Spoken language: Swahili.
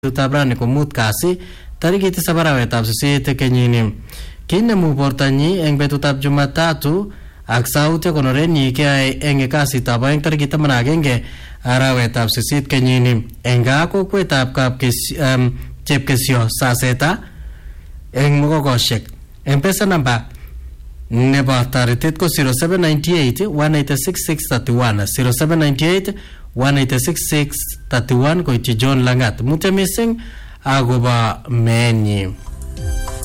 Tabrani komut kasi tariki 7 arawetab 8 kenyini. Kinemu bortanyi eng betutab Jumatatu ak sautik konorenyi keyae eng kasitab aeng tariki 11 arawetab 8 kenyini. Eng kokwetab Chepkesio Saseta eng Mogogoshek. M-Pesa namba nebo taretet ko 0798 186 631 0798 186 631 koityi John Langat. Mutya mising akobo menyi.